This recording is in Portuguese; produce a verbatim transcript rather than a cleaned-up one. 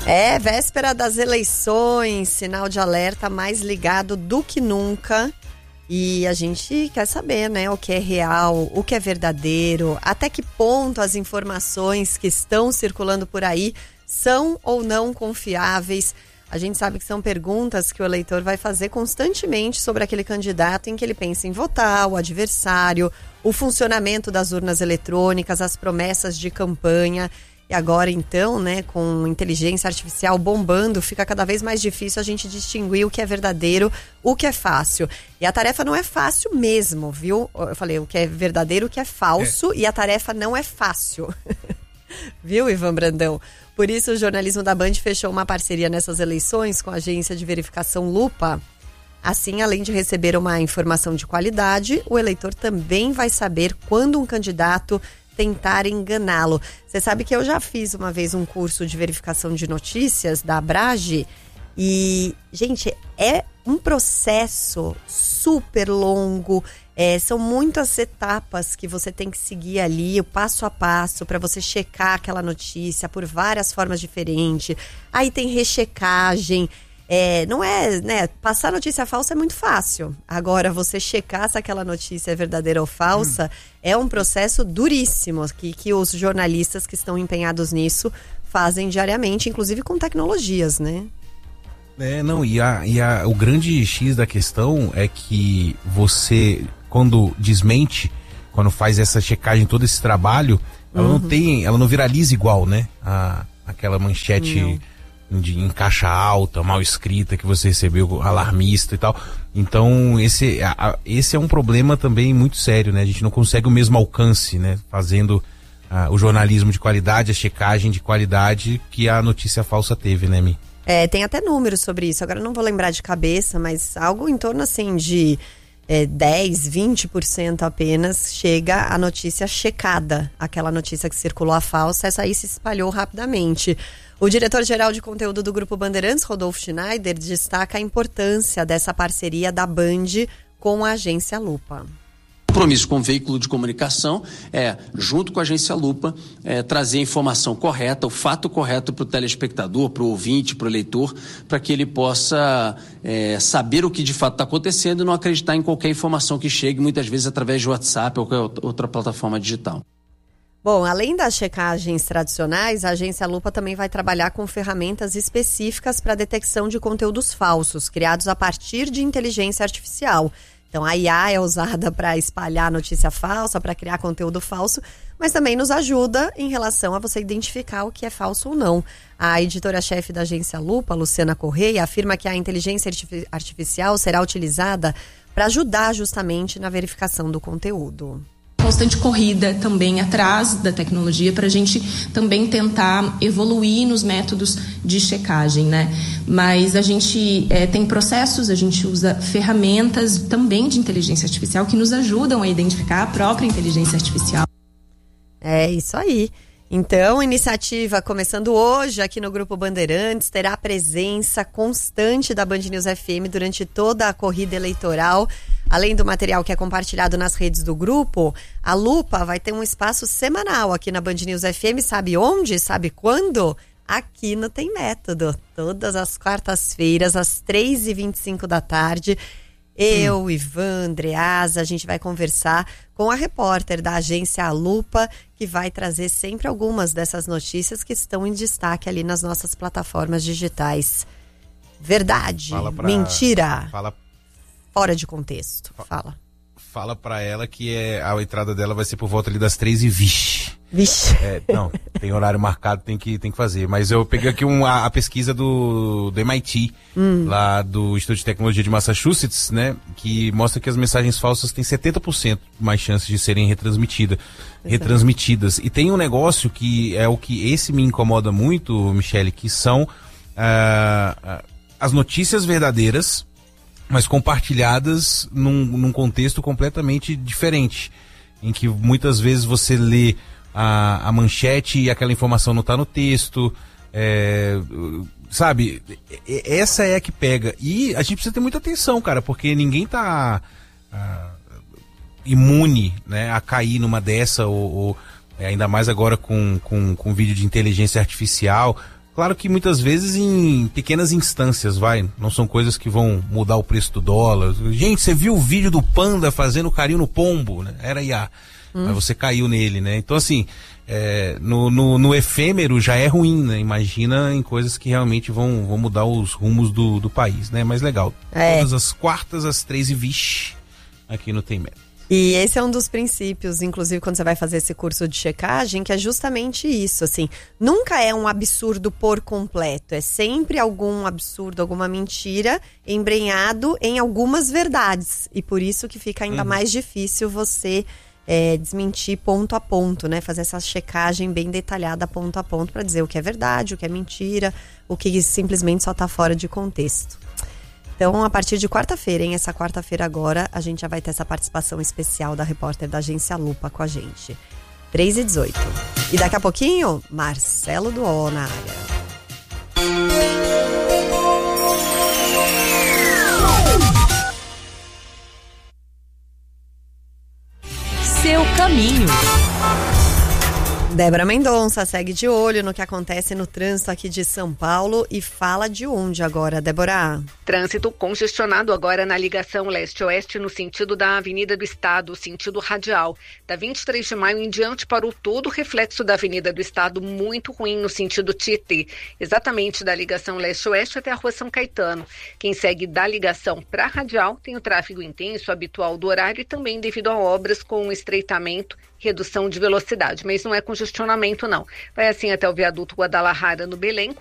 É, véspera das eleições, sinal de alerta mais ligado do que nunca. E a gente quer saber, né, o que é real, o que é verdadeiro, até que ponto as informações que estão circulando por aí são ou não confiáveis. A gente sabe que são perguntas que o eleitor vai fazer constantemente sobre aquele candidato em que ele pensa em votar, o adversário, o funcionamento das urnas eletrônicas, as promessas de campanha. E agora, então, né, com inteligência artificial bombando, fica cada vez mais difícil a gente distinguir o que é verdadeiro, o que é fácil. E a tarefa não é fácil mesmo, viu? Eu falei o que é verdadeiro, o que é falso, é. E a tarefa não é fácil. Viu, Ivan Brandão? Por isso, o jornalismo da Band fechou uma parceria nessas eleições com a agência de verificação Lupa. Assim, além de receber uma informação de qualidade, o eleitor também vai saber quando um candidato tentar enganá-lo. Você sabe que eu já fiz uma vez um curso de verificação de notícias da Abrage e, gente, é um processo super longo, é, são muitas etapas que você tem que seguir ali, o passo a passo, para você checar aquela notícia por várias formas diferentes. Aí tem rechecagem. É, não é, né, passar notícia falsa é muito fácil. Agora, você checar se aquela notícia é verdadeira ou falsa hum. é um processo duríssimo que, que os jornalistas que estão empenhados nisso fazem diariamente, inclusive com tecnologias, né? É, não, e, a, e a, o grande X da questão é que você, quando desmente, quando faz essa checagem, todo esse trabalho, ela uhum. não tem, ela não viraliza igual, né? A, aquela manchete... Não. De, em caixa alta, mal escrita, que você recebeu, alarmista e tal. Então, esse, a, esse é um problema também muito sério, né? A gente não consegue o mesmo alcance, né? Fazendo a, o jornalismo de qualidade, a checagem de qualidade que a notícia falsa teve, né, Mi? É, tem até números sobre isso. Agora eu não vou lembrar de cabeça, mas algo em torno, assim, de é, dez, vinte por cento apenas chega a notícia checada. Aquela notícia que circulou a falsa, essa aí se espalhou rapidamente. O diretor-geral de conteúdo do Grupo Bandeirantes, Rodolfo Schneider, destaca a importância dessa parceria da Band com a agência Lupa. O compromisso com o veículo de comunicação é, junto com a agência Lupa, é, trazer a informação correta, o fato correto para o telespectador, para o ouvinte, para o leitor, para que ele possa é, saber o que de fato está acontecendo e não acreditar em qualquer informação que chegue, muitas vezes através de WhatsApp ou qualquer outra plataforma digital. Bom, além das checagens tradicionais, a agência Lupa também vai trabalhar com ferramentas específicas para detecção de conteúdos falsos, criados a partir de inteligência artificial. Então, a I A é usada para espalhar notícia falsa, para criar conteúdo falso, mas também nos ajuda em relação a você identificar o que é falso ou não. A editora-chefe da agência Lupa, Luciana Correia, afirma que a inteligência artificial será utilizada para ajudar justamente na verificação do conteúdo. Constante corrida também atrás da tecnologia para a gente também tentar evoluir nos métodos de checagem, né? Mas a gente é, tem processos, a gente usa ferramentas também de inteligência artificial que nos ajudam a identificar a própria inteligência artificial. É isso aí. Então, iniciativa começando hoje aqui no Grupo Bandeirantes, terá a presença constante da Band News F M durante toda a corrida eleitoral. Além do material que é compartilhado nas redes do grupo, a Lupa vai ter um espaço semanal aqui na Band News F M. Sabe onde? Sabe quando? Aqui no Tem Método. Todas as quartas-feiras, às três e vinte e cinco da tarde. Eu, hum. Ivan, Andreasa, a gente vai conversar com a repórter da agência Lupa, que vai trazer sempre algumas dessas notícias que estão em destaque ali nas nossas plataformas digitais. Verdade, fala pra, mentira, fala, fora de contexto, fala. Fala pra ela que é, a entrada dela vai ser por volta ali das três e vixe. Vixe. É, não, tem horário marcado, tem que, tem que fazer. Mas eu peguei aqui um, a, a pesquisa do, do M I T, hum. lá do Instituto de Tecnologia de Massachusetts, né? Que mostra que as mensagens falsas têm setenta por cento mais chances de serem retransmitida, retransmitidas. E tem um negócio que é o que esse me incomoda muito, Michele, que são uh, as notícias verdadeiras, mas compartilhadas num, num contexto completamente diferente, em que muitas vezes você lê a, a manchete e aquela informação não está no texto, é, sabe? Essa é a que pega. E a gente precisa ter muita atenção, cara, porque ninguém tá ah, imune, né, a cair numa dessa, ou, ou ainda mais agora com, com, com vídeo de inteligência artificial. Claro que muitas vezes em pequenas instâncias, vai, não são coisas que vão mudar o preço do dólar. Gente, você viu o vídeo do panda fazendo carinho no pombo, né? Era I A, hum. mas você caiu nele, né? Então assim, é, no, no, no efêmero já é ruim, né? Imagina em coisas que realmente vão, vão mudar os rumos do, do país, né? Mas legal, é. Todas as quartas, às três e vinte, aqui no Tem Método. E esse é um dos princípios, inclusive quando você vai fazer esse curso de checagem, que é justamente isso, assim, nunca é um absurdo por completo, é sempre algum absurdo, alguma mentira embrenhado em algumas verdades, e por isso que fica ainda uhum. mais difícil você é, desmentir ponto a ponto, né, fazer essa checagem bem detalhada ponto a ponto para dizer o que é verdade, o que é mentira, o que simplesmente só está fora de contexto. Então, a partir de quarta-feira, hein? Essa quarta-feira agora, a gente já vai ter essa participação especial da repórter da Agência Lupa com a gente. três e dezoito. E daqui a pouquinho, Marcelo Duó na área. Seu caminho. Débora Mendonça segue de olho no que acontece no trânsito aqui de São Paulo e fala de onde agora, Débora? Trânsito congestionado agora na ligação leste-oeste no sentido da Avenida do Estado, sentido radial. Da vinte e três de maio em diante para o todo reflexo da Avenida do Estado muito ruim no sentido Tietê. Exatamente da ligação leste-oeste até a Rua São Caetano. Quem segue da ligação para a radial tem o tráfego intenso habitual do horário e também devido a obras com estreitamento, redução de velocidade. Mas não é congestionamento não. Vai assim até o viaduto Guadalajara no Belém,